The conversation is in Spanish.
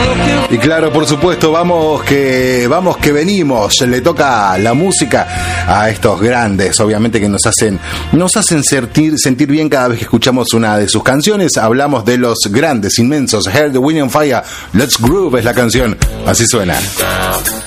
Y claro, por supuesto, vamos que venimos. Le toca la música a estos grandes, obviamente, que nos hacen sentir bien cada vez que escuchamos una de sus canciones. Hablamos de los grandes, inmensos. Hear the Wind on Fire, Let's Groove es la canción. Así suena.